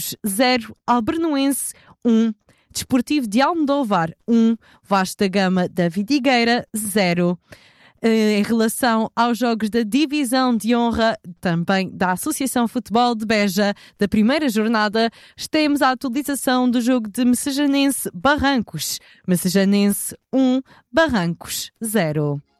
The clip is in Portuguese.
Barrancos 0, Albernoense 1, Desportivo de Almodóvar 1, Vasco da Gama da Vidigueira 0. Em relação aos jogos da Divisão de Honra, também da Associação Futebol de Beja, da primeira jornada, temos a atualização do jogo de Messejanense Barrancos. Messejanense 1, Barrancos 0.